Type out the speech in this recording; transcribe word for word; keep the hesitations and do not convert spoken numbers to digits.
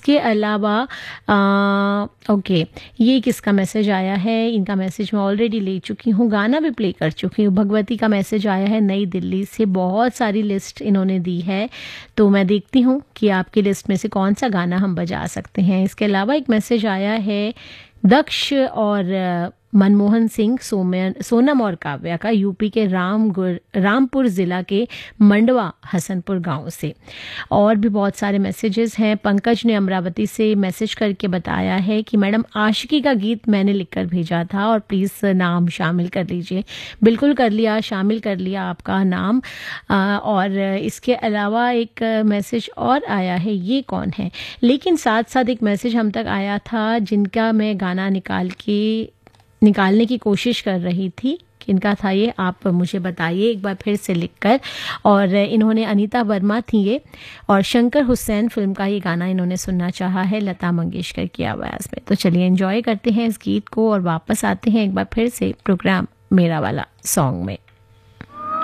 इसके अलावा आ, ओके, ये किसका मैसेज आया है, इनका मैसेज मैं ऑलरेडी ले चुकी हूँ, गाना भी प्ले कर चुकी हूँ। भगवती का मैसेज आया है नई दिल्ली से, बहुत सारी लिस्ट इन्होंने दी है, तो मैं देखती हूँ कि आपकी लिस्ट में से कौन सा गाना हम बजा सकते हैं। इसके अलावा एक मैसेज आया है दक्ष और मनमोहन सिंह, सोमन सोनम और काव्या का, यूपी के रामगुर रामपुर ज़िला के मंडवा हसनपुर गांव से। और भी बहुत सारे मैसेजेस हैं। पंकज ने अमरावती से मैसेज करके बताया है कि मैडम आशिकी का गीत मैंने लिखकर भेजा था और प्लीज़ नाम शामिल कर लीजिए। बिल्कुल कर लिया, शामिल कर लिया आपका नाम। आ, और इसके अलावा एक मैसेज और आया है, ये कौन है, लेकिन साथ साथ एक मैसेज हम तक आया था जिनका मैं गाना निकाल के निकालने की कोशिश कर रही थी। किनका था ये, आप मुझे बताइए एक बार फिर से लिखकर। और इन्होंने, अनीता वर्मा थी ये, और शंकर हुसैन फिल्म का ये गाना इन्होंने सुनना चाहा है लता मंगेशकर की आवाज़ में। तो चलिए एंजॉय करते हैं इस गीत को और वापस आते हैं एक बार फिर से प्रोग्राम मेरा वाला सॉन्ग में।